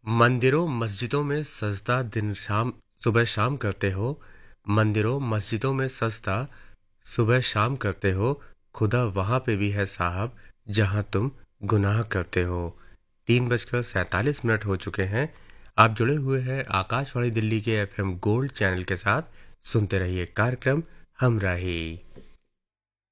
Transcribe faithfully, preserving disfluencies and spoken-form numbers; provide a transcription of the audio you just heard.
मंदिरों मस्जिदों में सजदा दिन शाम सुबह शाम करते हो। मंदिरों मस्जिदों में सजदा सुबह शाम करते हो। खुदा वहां पे भी है साहब जहां तुम गुनाह करते हो। तीन बजकर सैंतालीस मिनट हो चुके हैं। आप जुड़े हुए हैं आकाशवाणी दिल्ली के एफएम गोल्ड चैनल के साथ। सुनते रहिए कार्यक्रम हमराही।